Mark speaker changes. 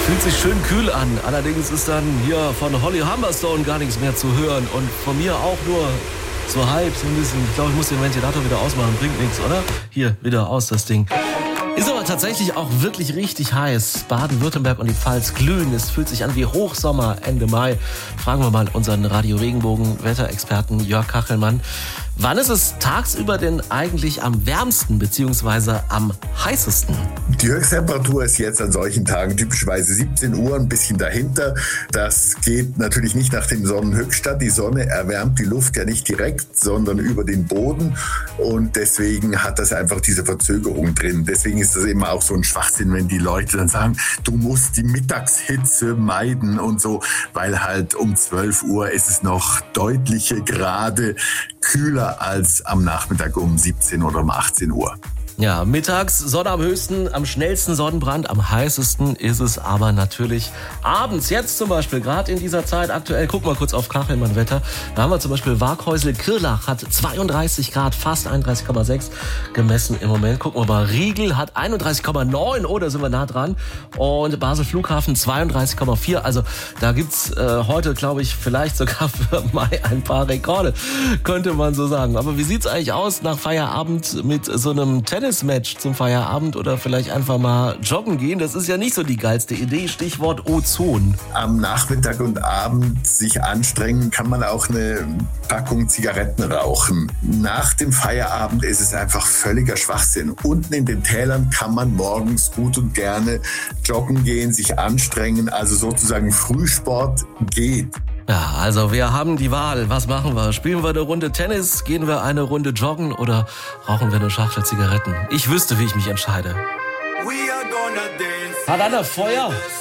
Speaker 1: Fühlt sich schön kühl an. Allerdings ist dann hier von Holly Humberstone gar nichts mehr zu hören. Und von mir auch nur so halb, so ein bisschen. Ich glaube, ich muss den Ventilator wieder ausmachen. Bringt nichts, oder? Hier, wieder aus, das Ding. Ist aber tatsächlich auch wirklich richtig heiß. Baden-Württemberg und die Pfalz glühen. Es fühlt sich an wie Hochsommer Ende Mai. Fragen wir mal unseren Radio-Regenbogen-Wetterexperten Jörg Kachelmann. Wann ist es tagsüber denn eigentlich am wärmsten bzw. am heißesten?
Speaker 2: Die Höchsttemperatur ist jetzt an solchen Tagen typischerweise 17 Uhr, ein bisschen dahinter. Das geht natürlich nicht nach dem Sonnenhöchststand. Die Sonne erwärmt die Luft ja nicht direkt, sondern über den Boden. Und deswegen hat das einfach diese Verzögerung drin. Deswegen ist das eben auch so ein Schwachsinn, wenn die Leute dann sagen, du musst die Mittagshitze meiden und so, weil halt um 12 Uhr ist es noch deutliche Grade kühler als am Nachmittag um 17 oder um 18 Uhr.
Speaker 1: Ja, mittags Sonne am höchsten, am schnellsten Sonnenbrand, am heißesten ist es aber natürlich abends. Jetzt zum Beispiel, gerade in dieser Zeit aktuell, guck mal kurz auf Kachelmann-Wetter. Da haben wir zum Beispiel Waghäusel-Kirlach hat 32 Grad, fast 31,6 gemessen im Moment. Gucken wir mal, Riegel hat 31,9, oh, da sind wir nah dran. Und Basel-Flughafen 32,4. Also da gibt's heute, glaube ich, vielleicht sogar für Mai ein paar Rekorde, könnte man so sagen. Aber wie sieht's eigentlich aus nach Feierabend mit so einem Tennismatch zum Feierabend oder vielleicht einfach mal joggen gehen? Das ist ja nicht so die geilste Idee. Stichwort Ozon.
Speaker 2: Am Nachmittag und Abend sich anstrengen, kann man auch eine Packung Zigaretten rauchen. Nach dem Feierabend ist es einfach völliger Schwachsinn. Unten in den Tälern kann man morgens gut und gerne joggen gehen, sich anstrengen. Also sozusagen Frühsport geht.
Speaker 1: Ja, also wir haben die Wahl. Was machen wir? Spielen wir eine Runde Tennis? Gehen wir eine Runde joggen? Oder rauchen wir eine Schachtel Zigaretten? Ich wüsste, wie ich mich entscheide. Hat einer Feuer?